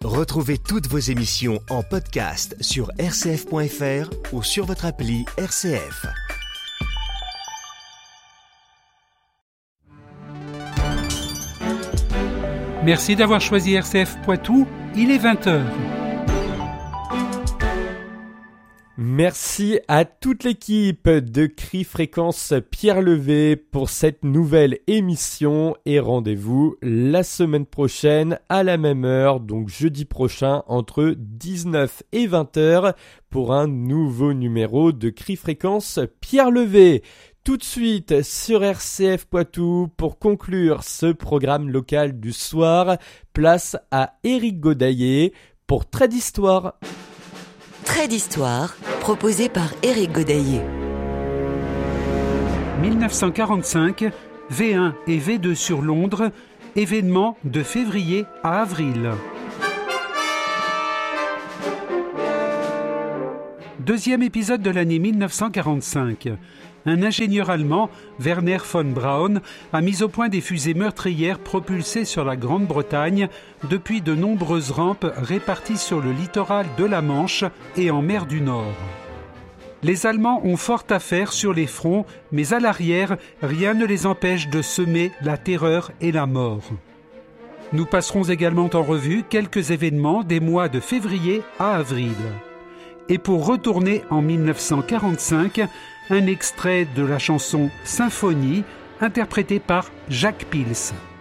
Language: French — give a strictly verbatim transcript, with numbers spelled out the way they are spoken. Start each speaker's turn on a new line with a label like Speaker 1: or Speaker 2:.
Speaker 1: Retrouvez toutes vos émissions en podcast sur r c f point f r ou sur votre appli R C F.
Speaker 2: Merci d'avoir choisi R C F Poitou, il est vingt heures.
Speaker 3: Merci à toute l'équipe de Cri Fréquence Pierre Levé pour cette nouvelle émission et rendez-vous la semaine prochaine à la même heure, donc jeudi prochain entre dix-neuf et vingt heures pour un nouveau numéro de Cri Fréquence Pierre Levé. Tout de suite sur R C F Poitou pour conclure ce programme local du soir, place à Éric Godaillé pour Trait d'Histoire.
Speaker 4: Trait d'Histoire, proposé par Éric Godaillé.
Speaker 2: dix-neuf cent quarante-cinq, V un et V deux sur Londres, événement de février à avril. Deuxième épisode de l'année dix-neuf cent quarante-cinq. Un ingénieur allemand, Werner von Braun, a mis au point des fusées meurtrières propulsées sur la Grande-Bretagne depuis de nombreuses rampes réparties sur le littoral de la Manche et en mer du Nord. Les Allemands ont fort à faire sur les fronts, mais à l'arrière, rien ne les empêche de semer la terreur et la mort. Nous passerons également en revue quelques événements des mois de février à avril. Et pour retourner en dix-neuf cent quarante-cinq, un extrait de la chanson Symphonie, interprétée par Jacques Pils.